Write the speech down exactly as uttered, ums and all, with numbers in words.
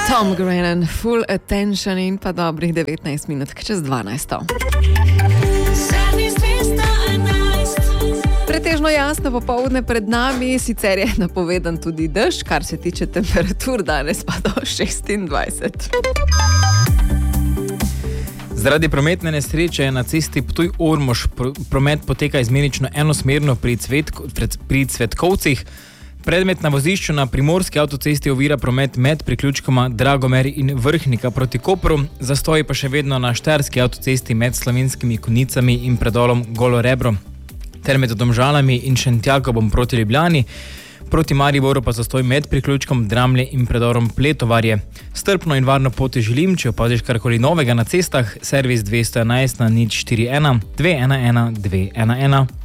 Tom Grennan, Full Attention in pa dobrih devetnajst minut čez dvanajsto. Pretežno jasno popoldne pred nami, sicer je napovedan tudi dež, kar se tiče temperatur, danes pa do šestindvajset. Zaradi prometne nesreče na cesti Ptuj-Ormož promet poteka izmenično enosmerno pri, Cvetko, pri Cvetkovcih. Predmet na vozišču na primorski avtocesti ovira promet med priključkoma Dragomer in Vrhnika proti Kopru, zastoji pa še vedno na štajerski avtocesti med Slovenskimi Konjicami in predolom Golo Rebro, ter med Domžalami in Šentjakobom proti Ljubljani, proti Mariboru pa zastoj med priključkom Dramlje in predorom Pletovarje. Strpno in varno pot želim, če opaziš karkoli novega na cestah, servis dvesto enajst na nič štiri ena dve ena ena dve ena ena.